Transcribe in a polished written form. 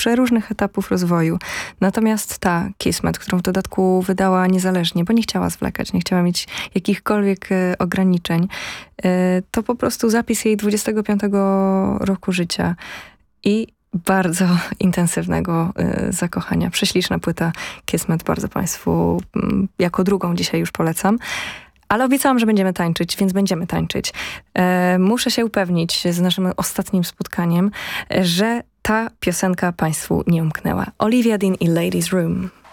przeróżnych etapów rozwoju. Natomiast ta Kismet, którą w dodatku wydała niezależnie, bo nie chciała zwlekać, nie chciała mieć jakichkolwiek ograniczeń, to po prostu zapis jej 25 roku życia i bardzo intensywnego zakochania. Prześliczna płyta Kismet, bardzo Państwu jako drugą dzisiaj już polecam. Ale obiecałam, że będziemy tańczyć, więc będziemy tańczyć. Muszę się upewnić z naszym ostatnim spotkaniem, że ta piosenka Państwu nie umknęła. Olivia Dean i Ladies Room.